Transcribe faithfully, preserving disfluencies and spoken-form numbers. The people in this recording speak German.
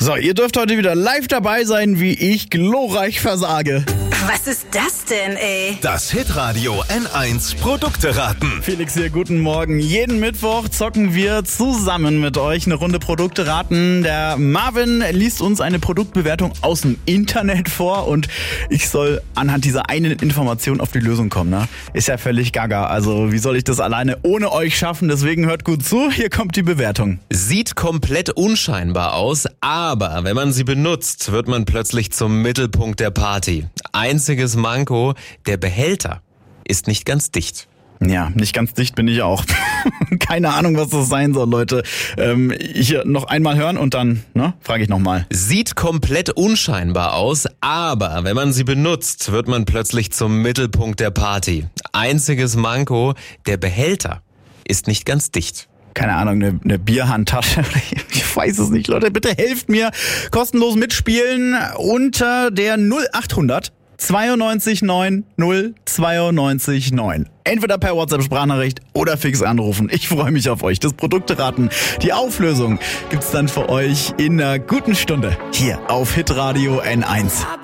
So, ihr dürft heute wieder live dabei sein, wie ich glorreich versage. Was ist das denn, ey? Das Hitradio N eins Produkte raten. Felix hier, guten Morgen. Jeden Mittwoch zocken wir zusammen mit euch eine Runde Produkte raten. Der Marvin liest uns eine Produktbewertung aus dem Internet vor und ich soll anhand dieser einen Information auf die Lösung kommen. Ne? Ist ja völlig gaga. Also wie soll ich das alleine ohne euch schaffen? Deswegen hört gut zu, hier kommt die Bewertung. Sieht komplett unscheinbar aus, aber wenn man sie benutzt, wird man plötzlich zum Mittelpunkt der Party. Einziges Manko, der Behälter ist nicht ganz dicht. Ja, nicht ganz dicht bin ich auch. Keine Ahnung, was das sein soll, Leute. Ähm, hier noch einmal hören und dann, ne, frage ich nochmal. Sieht komplett unscheinbar aus, aber wenn man sie benutzt, wird man plötzlich zum Mittelpunkt der Party. Einziges Manko, der Behälter ist nicht ganz dicht. Keine Ahnung, eine, eine Bierhandtasche. Ich weiß es nicht, Leute. Bitte helft mir. Kostenlos mitspielen unter der null achthundert zweiundneunzig neun null zweiundneunzig neun. Entweder per WhatsApp-Sprachnachricht oder fix anrufen. Ich freue mich auf euch. Das Produkteraten, die Auflösung gibt's dann für euch in einer guten Stunde hier auf Hitradio N eins.